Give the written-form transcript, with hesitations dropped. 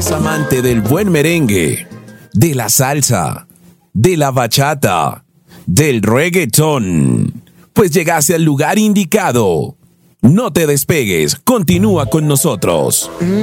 eres amante del buen merengue, de la salsa, de la bachata, del reggaetón, pues llegaste al lugar indicado. No te despegues, continúa con nosotros.